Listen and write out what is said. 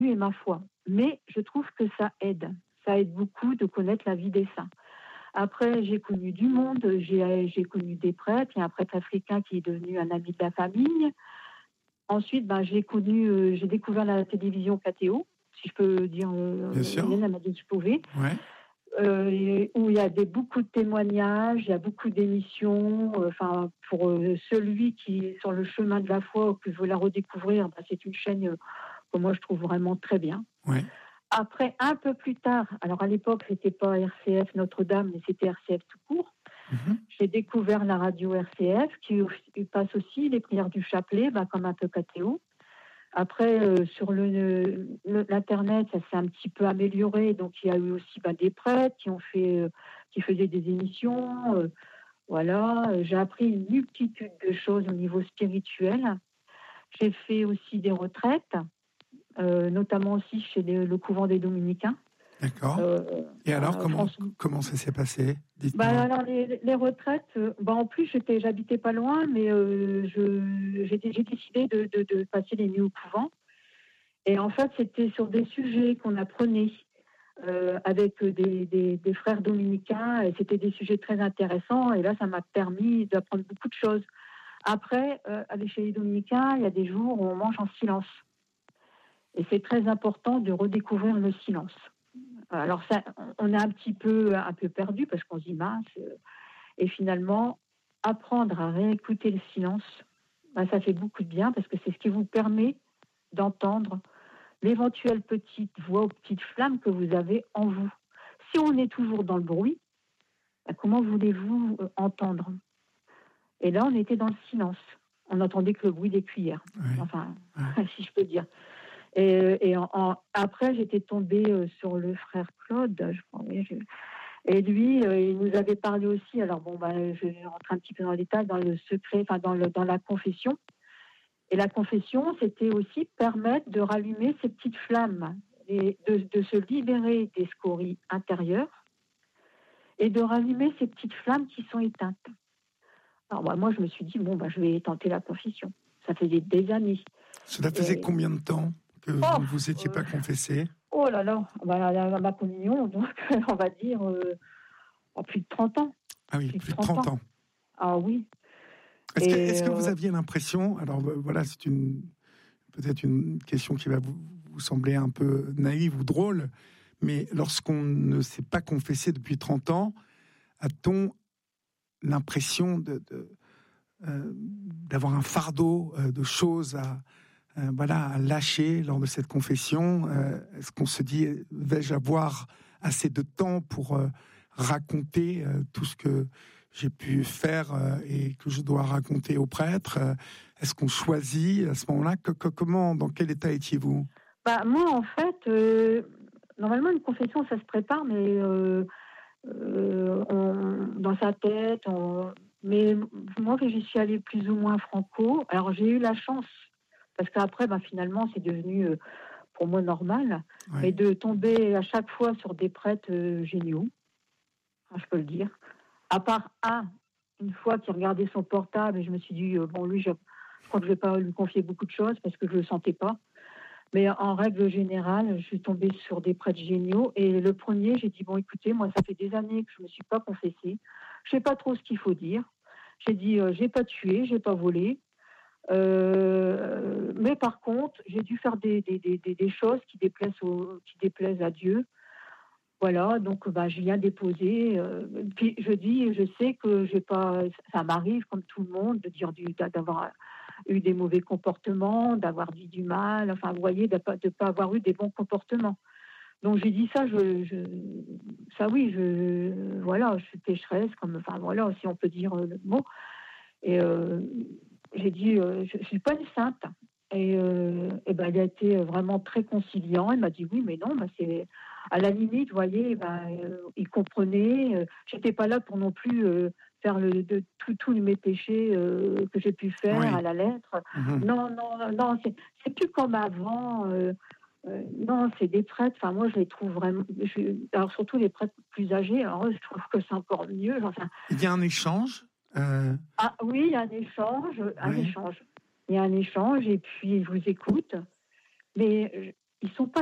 et ma foi. Mais je trouve que ça aide. Ça aide beaucoup de connaître la vie des saints. Après, j'ai connu du monde, j'ai connu des prêtres. Il y a un prêtre africain qui est devenu un ami de la famille. Ensuite, j'ai découvert la télévision KTO, si je peux dire. Bien sûr. Hélène m'a dit que je pouvais. Ouais. Où il y a beaucoup de témoignages, il y a beaucoup d'émissions. Pour celui qui est sur le chemin de la foi ou qui veut la redécouvrir, c'est une chaîne que moi je trouve vraiment très bien. Ouais. Après, un peu plus tard, alors à l'époque, c'était pas RCF Notre-Dame, mais c'était RCF tout court. J'ai découvert la radio RCF qui passe aussi les prières du chapelet, comme un peu KTO. Après, sur l'Internet, ça s'est un petit peu amélioré. Donc, il y a eu aussi des prêtres qui faisaient des émissions. Voilà, j'ai appris une multitude de choses au niveau spirituel. J'ai fait aussi des retraites, notamment aussi chez le couvent des Dominicains. D'accord. Et alors, comment ça s'est passé? Dites-moi. Alors, les retraites, en plus, j'habitais pas loin, mais j'ai décidé de passer les nuits au couvent. Et en fait, c'était sur des sujets qu'on apprenait avec des frères dominicains. Et c'était des sujets très intéressants. Et là, ça m'a permis d'apprendre beaucoup de choses. Après, chez les dominicains, il y a des jours où on mange en silence. Et c'est très important de redécouvrir le silence. Alors ça, on est un peu perdu parce qu'on se dit mince. Et finalement, apprendre à réécouter le silence, ça fait beaucoup de bien parce que c'est ce qui vous permet d'entendre l'éventuelle petite voix ou petite flamme que vous avez en vous. Si on est toujours dans le bruit, comment voulez-vous entendre? Et là, on était dans le silence. On n'entendait que le bruit des cuillères. Oui. Si je peux dire. Et après, j'étais tombée sur le frère Claude, je crois. Et lui, il nous avait parlé aussi. Alors je vais rentrer un petit peu dans les détails, dans le secret, dans la confession. Et la confession, c'était aussi permettre de rallumer ces petites flammes et de se libérer des scories intérieures et de rallumer ces petites flammes qui sont éteintes. Alors moi, je me suis dit, je vais tenter la confession. Ça faisait des années. Cela faisait combien de temps que vous ne vous étiez pas confessé? Oh là là, ma communion, donc on va dire plus de 30 ans. Ah oui, plus de 30 ans. Ah oui. Est-ce que vous aviez l'impression, alors voilà, c'est peut-être une question qui va vous sembler un peu naïve ou drôle, mais lorsqu'on ne s'est pas confessé depuis 30 ans, a-t-on l'impression d'avoir un fardeau de choses à lâcher lors de cette confession? Est-ce qu'on se dit, vais-je avoir assez de temps pour raconter tout ce que j'ai pu faire et que je dois raconter au prêtre? Est-ce qu'on choisit à ce moment-là? Dans quel état étiez-vous? Moi, en fait, normalement, une confession, ça se prépare, mais dans sa tête. Mais moi, j'y suis allée plus ou moins franco. Alors, j'ai eu la chance, parce qu'après, finalement, c'est devenu pour moi normal, mais de tomber à chaque fois sur des prêtres géniaux, je peux le dire. À part une fois qui regardait son portable, et je me suis dit, lui, je crois que je ne vais pas lui confier beaucoup de choses parce que je ne le sentais pas. Mais en règle générale, je suis tombée sur des prêtres géniaux. Et le premier, j'ai dit, écoutez, moi, ça fait des années que je ne me suis pas confessée. Je ne sais pas trop ce qu'il faut dire. J'ai dit, je n'ai pas tué, je n'ai pas volé. Mais par contre, j'ai dû faire des choses qui déplaisent à Dieu. Voilà, donc je viens déposer. Puis je sais que ça m'arrive comme tout le monde d'avoir eu des mauvais comportements, d'avoir dit du mal. Enfin, vous voyez, de pas avoir eu des bons comportements. Donc j'ai dit ça. Je suis pécheresse, si on peut dire le mot. Et j'ai dit, je suis pas une sainte. Et il a été vraiment très conciliant. Il m'a dit oui, mais non, c'est à la limite, vous voyez, il comprenait. J'étais pas là pour non plus faire tous mes péchés que j'ai pu faire à la lettre. Non, c'est plus comme avant. Non, c'est des prêtres. Enfin, moi, je les trouve vraiment. Alors surtout les prêtres plus âgés. Alors je trouve que c'est encore mieux. Il y a un échange. Ah oui, il y a un échange. Il y a un échange et puis ils vous écoutent. Mais ils sont pas